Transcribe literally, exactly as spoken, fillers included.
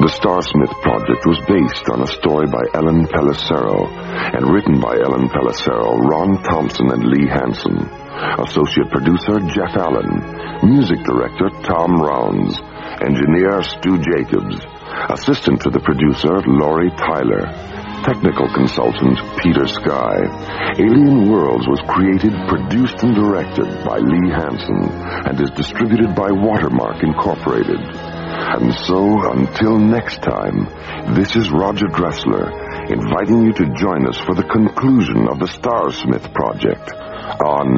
The Starsmith Project was based on a story by Ellen Pellicero and written by Ellen Pellicero, Ron Thompson, and Lee Hansen. Associate producer Jeff Allen. Music director Tom Rounds. Engineer Stu Jacobs. Assistant to the producer Laurie Tyler. Technical consultant Peter Sky. Alien Worlds was created, produced, and directed by Lee Hansen and is distributed by Watermark Incorporated. And so, until next time, this is Roger Dressler, inviting you to join us for the conclusion of the Starsmith Project on